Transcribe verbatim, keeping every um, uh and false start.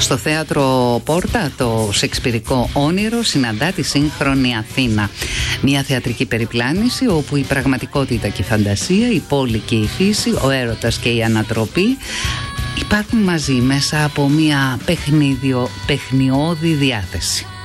Στο θέατρο Πόρτα το σεξπιρικό όνειρο συναντά τη σύγχρονη Αθήνα. Μια θεατρική περιπλάνηση όπου η πραγματικότητα και η φαντασία, η πόλη και η φύση, ο έρωτας και η ανατροπή υπάρχουν μαζί μέσα από μια παιχνίδιο, παιχνιώδη διάθεση.